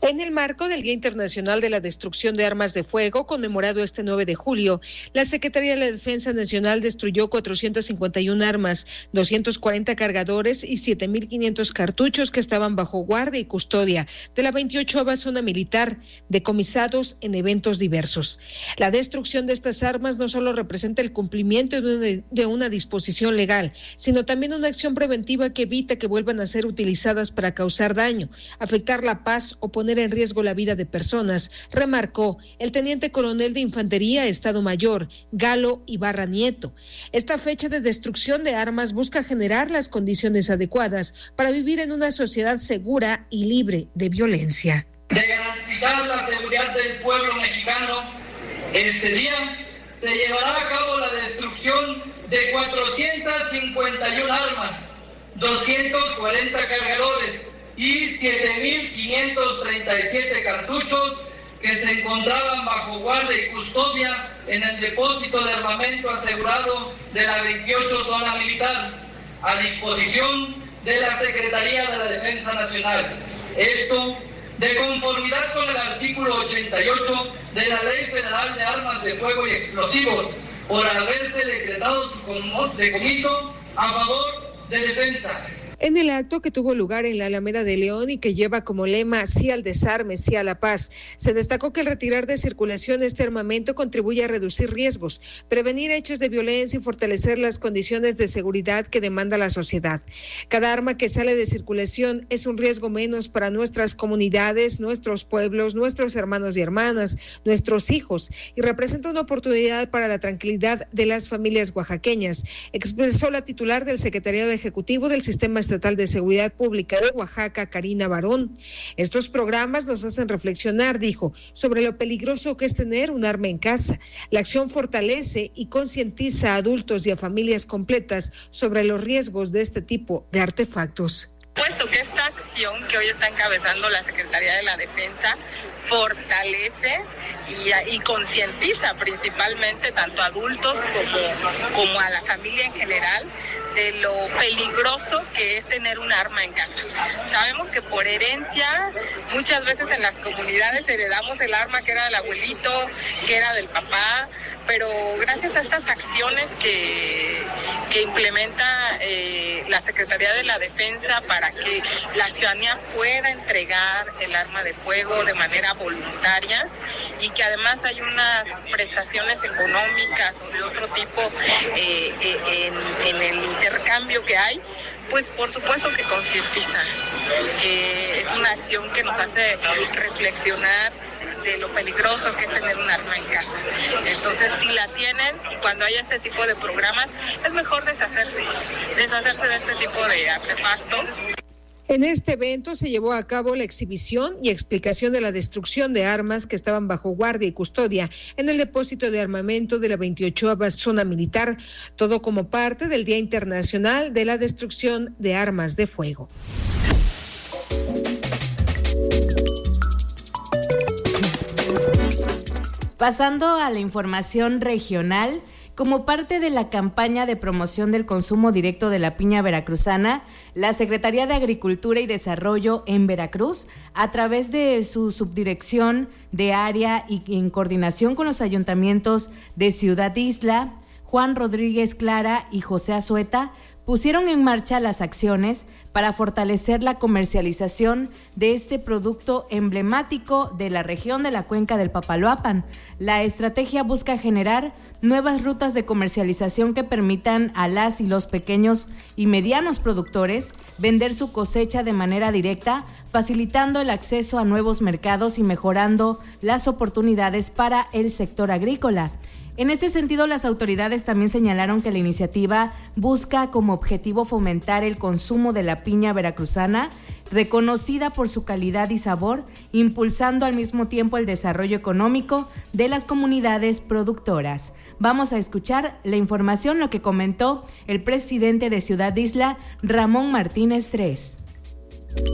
En el marco del Día Internacional de la Destrucción de Armas de Fuego, conmemorado este 9 de julio, la Secretaría de la Defensa Nacional destruyó 451 armas, 240 cargadores y 7,500 cartuchos que estaban bajo guardia y custodia de la 28ª Zona Militar, decomisados en eventos diversos. La destrucción de estas armas no solo representa el cumplimiento de una disposición legal, sino también una acción preventiva que evita que vuelvan a ser utilizadas para causar daño, afectar la paz o poner en riesgo la vida de personas, remarcó el teniente coronel de Infantería Estado Mayor, Galo Ibarra Nieto. Esta fecha de destrucción de armas busca generar las condiciones adecuadas para vivir en una sociedad segura y libre de violencia. De garantizar la seguridad del pueblo mexicano, este día se llevará a cabo la destrucción de 451 armas, 240 cargadores y 7,537 cartuchos que se encontraban bajo guardia y custodia en el depósito de armamento asegurado de la 28 Zona Militar, a disposición de la Secretaría de la Defensa Nacional. Esto de conformidad con el artículo 88 de la Ley Federal de Armas de Fuego y Explosivos, por haberse decretado su decomiso a favor de defensa. En el acto que tuvo lugar en la Alameda de León y que lleva como lema "Sí al desarme, sí a la paz", se destacó que el retirar de circulación este armamento contribuye a reducir riesgos, prevenir hechos de violencia y fortalecer las condiciones de seguridad que demanda la sociedad. Cada arma que sale de circulación es un riesgo menos para nuestras comunidades, nuestros pueblos, nuestros hermanos y hermanas, nuestros hijos, y representa una oportunidad para la tranquilidad de las familias oaxaqueñas, expresó la titular del Secretariado Ejecutivo del Sistema Estatal de Seguridad Pública de Oaxaca, Karina Barón. Estos programas nos hacen reflexionar, dijo, sobre lo peligroso que es tener un arma en casa. La acción fortalece y concientiza a adultos y a familias completas sobre los riesgos de este tipo de artefactos. Puesto que esta acción que hoy está encabezando la Secretaría de la Defensa fortalece y concientiza principalmente tanto a adultos como a la familia en general de lo peligroso que es tener un arma en casa. Sabemos que por herencia muchas veces en las comunidades heredamos el arma que era del abuelito, que era del papá, pero gracias a estas acciones que implementa la Secretaría de la Defensa para que la ciudadanía pueda entregar el arma de fuego de manera voluntaria y que además hay unas prestaciones económicas o de otro tipo en el intercambio que hay, pues por supuesto que concientiza. Es una acción que nos hace reflexionar de lo peligroso que es tener un arma en casa. Entonces, si la tienen, cuando haya este tipo de programas, es mejor deshacerse de este tipo de artefactos. En este evento se llevó a cabo la exhibición y explicación de la destrucción de armas que estaban bajo guardia y custodia en el depósito de armamento de la 28ª Zona Militar, todo como parte del Día Internacional de la Destrucción de Armas de Fuego. Pasando a la información regional, como parte de la campaña de promoción del consumo directo de la piña veracruzana, la Secretaría de Agricultura y Desarrollo en Veracruz, a través de su subdirección de área y en coordinación con los ayuntamientos de Ciudad Isla, Juan Rodríguez Clara y José Azueta, pusieron en marcha las acciones para fortalecer la comercialización de este producto emblemático de la región de la Cuenca del Papaloapan. La estrategia busca generar nuevas rutas de comercialización que permitan a las y los pequeños y medianos productores vender su cosecha de manera directa, facilitando el acceso a nuevos mercados y mejorando las oportunidades para el sector agrícola. En este sentido, las autoridades también señalaron que la iniciativa busca como objetivo fomentar el consumo de la piña veracruzana, reconocida por su calidad y sabor, impulsando al mismo tiempo el desarrollo económico de las comunidades productoras. Vamos a escuchar la información, lo que comentó el presidente de Ciudad Isla, Ramón Martínez Tres.